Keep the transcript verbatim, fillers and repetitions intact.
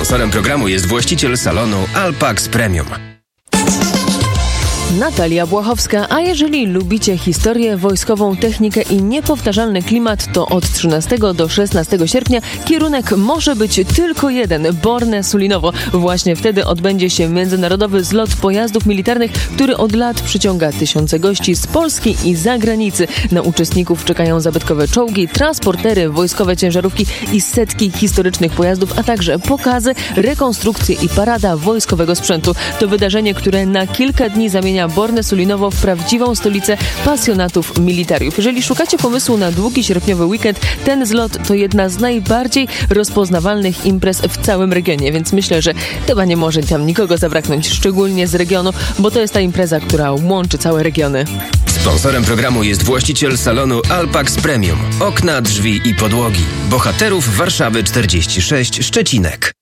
Sponsorem programu jest właściciel salonu Alpax Premium. Natalia Błachowska, a jeżeli lubicie historię, wojskową technikę i niepowtarzalny klimat, to od trzynastego do szesnastego sierpnia kierunek może być tylko jeden – Borne-Sulinowo. Właśnie wtedy odbędzie się międzynarodowy zlot pojazdów militarnych, który od lat przyciąga tysiące gości z Polski i zagranicy. Na uczestników czekają zabytkowe czołgi, transportery, wojskowe ciężarówki i setki historycznych pojazdów, a także pokazy, rekonstrukcje i parada wojskowego sprzętu. To wydarzenie, które na kilka dni zamienia Borne-Sulinowo w prawdziwą stolicę pasjonatów militariów. Jeżeli szukacie pomysłu na długi sierpniowy weekend, ten zlot to jedna z najbardziej rozpoznawalnych imprez w całym regionie, więc myślę, że chyba nie może tam nikogo zabraknąć, szczególnie z regionu, bo to jest ta impreza, która łączy całe regiony. Sponsorem programu jest właściciel salonu Alpax Premium. Okna, drzwi i podłogi. Bohaterów Warszawy czterdzieści sześć, Szczecinek.